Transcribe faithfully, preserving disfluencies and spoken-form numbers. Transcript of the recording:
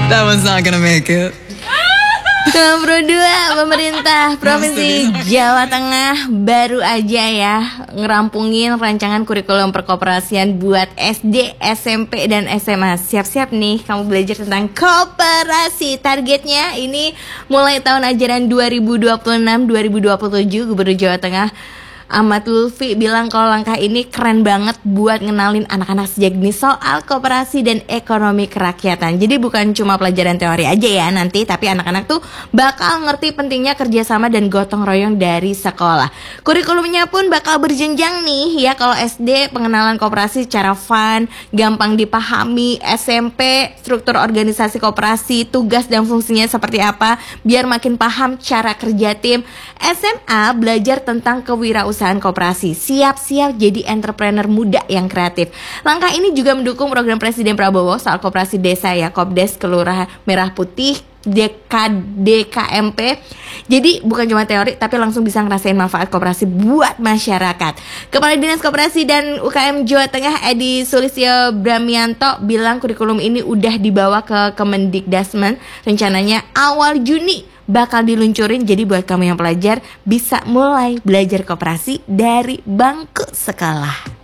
That one's not gonna make it. sembilan puluh dua pemerintah Provinsi Jawa Tengah baru aja ya ngerampungin rancangan kurikulum perkoperasian buat S D, S M P, dan S M A. Siap-siap nih kamu belajar tentang koperasi. Targetnya ini mulai tahun ajaran dua ribu dua puluh enam dua ribu dua puluh tujuh. Gubernur Jawa Tengah Ahmad Lutfi bilang kalau langkah ini keren banget buat ngenalin anak-anak sejak dini soal koperasi dan ekonomi kerakyatan. Jadi bukan cuma pelajaran teori aja ya nanti, tapi anak-anak tuh bakal ngerti pentingnya kerjasama dan gotong royong dari sekolah. Kurikulumnya pun bakal berjenjang nih ya. Kalau S D pengenalan koperasi secara fun, gampang dipahami. S M P struktur organisasi koperasi, tugas dan fungsinya seperti apa biar makin paham cara kerja tim. S M A belajar tentang kewirausahaan koperasi, siap-siap jadi entrepreneur muda yang kreatif. Langkah ini juga mendukung program Presiden Prabowo soal koperasi desa ya, Kopdes Kelurahan Merah Putih D K D K M P. Jadi bukan cuma teori tapi langsung bisa ngerasain manfaat koperasi buat masyarakat. Kepala Dinas Koperasi dan U K M Jawa Tengah Edi Sulistyo Bramianto bilang kurikulum ini udah dibawa ke Kemendikdasmen, rencananya awal Juni bakal diluncurin. Jadi buat kamu yang pelajar bisa mulai belajar koperasi dari bangku sekolah.